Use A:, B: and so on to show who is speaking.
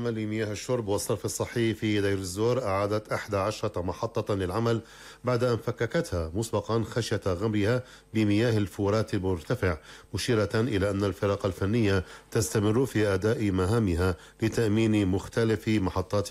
A: العامة لمياه الشرب والصرف الصحي في دير الزور أعادت 11 محطة للعمل بعد أن فككتها مسبقا خشية غمرها بمياه الفورات المرتفع، مشيرة إلى أن الفرق الفنية تستمر في أداء مهامها لتأمين مختلف محطات